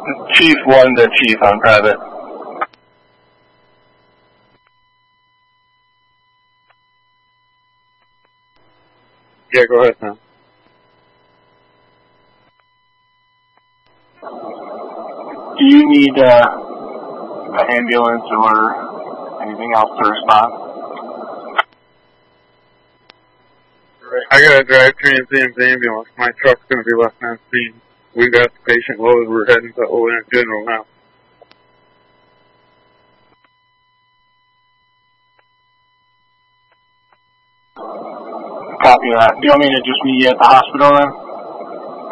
Chief 1 to Chief on private. Yeah, go ahead, man. Do you need an ambulance or anything else to respond? I gotta drive Trans-Am's ambulance. My truck's gonna be left on scene. We got the patient loaded. We're heading to ON General now. Copy that. Do you want me to just meet you at the hospital then?